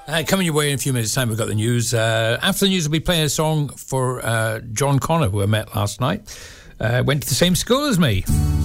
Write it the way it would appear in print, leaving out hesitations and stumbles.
Coming your way in a few minutes' time, we've got the news. After the news, we'll be playing a song for John Connor, who I met last night. Went to the same school as me.